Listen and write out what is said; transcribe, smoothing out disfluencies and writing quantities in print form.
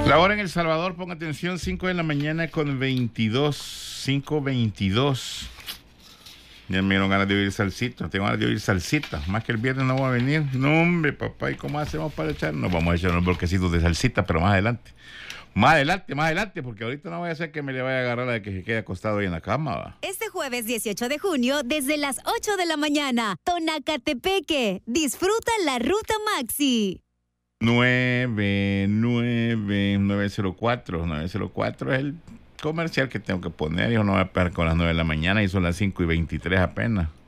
La hora en El Salvador, ponga atención, 5 de la mañana con 22, 5:22. Ya me dieron ganas de oír salsita, tengo ganas de oír salsita. Más que el viernes no va a venir. No, hombre, papá, ¿y cómo hacemos para echarnos? Vamos a echar unos bloquecitos de salsita, pero más adelante. Más adelante, porque ahorita no vaya a ser que me le vaya a agarrar la de que se quede acostado ahí en la cama, ¿va? Este jueves 18 de junio, desde las 8 de la mañana, Tonacatepeque. Disfruta la Ruta Maxi. 904 es el comercial que tengo que poner. Yo no voy a pegar con las 9 de la mañana y son las 5:23 apenas.